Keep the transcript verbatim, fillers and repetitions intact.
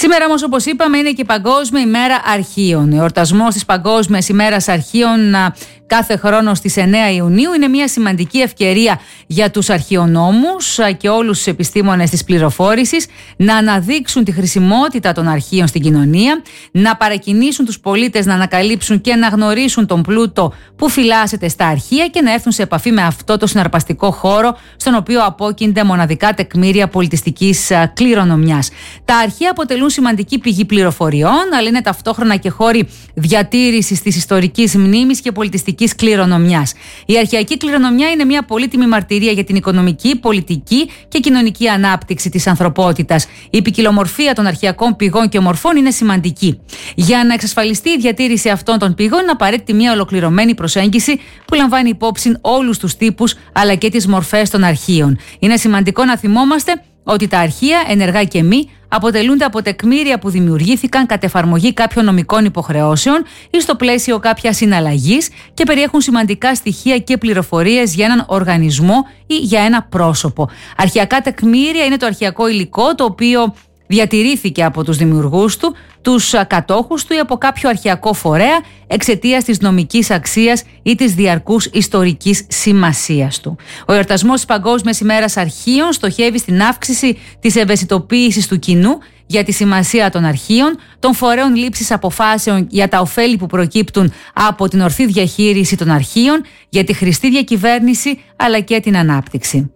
Σήμερα όμως, όπως είπαμε, είναι και η Παγκόσμια ημέρα αρχείων. Ο εορτασμός της Παγκόσμιας ημέρας αρχείων κάθε χρόνο στις εννέα Ιουνίου είναι μια σημαντική ευκαιρία για τους αρχαιονόμους και όλους τους επιστήμονες της πληροφόρησης να αναδείξουν τη χρησιμότητα των αρχείων στην κοινωνία, να παρακινήσουν τους πολίτες να ανακαλύψουν και να γνωρίσουν τον πλούτο που φυλάσσεται στα αρχεία και να έρθουν σε επαφή με αυτό το συναρπαστικό χώρο στον οποίο απόκεινται μοναδικά τεκμήρια πολιτιστικής κληρονομιάς. Τα αρχεία αποτελούν σημαντική πηγή πληροφοριών, αλλά είναι ταυτόχρονα και χώροι διατήρησης της ιστορικής μνήμης και πολιτιστικής κληρονομιάς. Η αρχαιακή κληρονομιά είναι μια πολύτιμη μαρτυρία για την οικονομική, πολιτική και κοινωνική ανάπτυξη της ανθρωπότητας. Η ποικιλομορφία των αρχαιακών πηγών και ομορφών είναι σημαντική. Για να εξασφαλιστεί η διατήρηση αυτών των πηγών, είναι απαραίτητη μια ολοκληρωμένη προσέγγιση που λαμβάνει υπόψη όλους τους τύπους αλλά και τις μορφές των αρχείων. Είναι σημαντικό να θυμόμαστε ότι τα αρχεία, ενεργά και μη, αποτελούνται από τεκμήρια που δημιουργήθηκαν κατ' εφαρμογή κάποιων νομικών υποχρεώσεων ή στο πλαίσιο κάποιας συναλλαγής και περιέχουν σημαντικά στοιχεία και πληροφορίες για έναν οργανισμό ή για ένα πρόσωπο. Αρχαιακά τεκμήρια είναι το αρχαιακό υλικό το οποίο διατηρήθηκε από τους δημιουργούς του, τους κατόχους του ή από κάποιο αρχαιακό φορέα εξαιτίας της νομικής αξίας ή της διαρκούς ιστορικής σημασίας του. Ο εορτασμός της Παγκόσμιας ημέρας αρχείων στοχεύει στην αύξηση της ευαισθητοποίησης του κοινού για τη σημασία των αρχείων, των φορέων λήψης αποφάσεων για τα ωφέλη που προκύπτουν από την ορθή διαχείριση των αρχείων, για τη χρηστή διακυβέρνηση αλλά και την ανάπτυξη.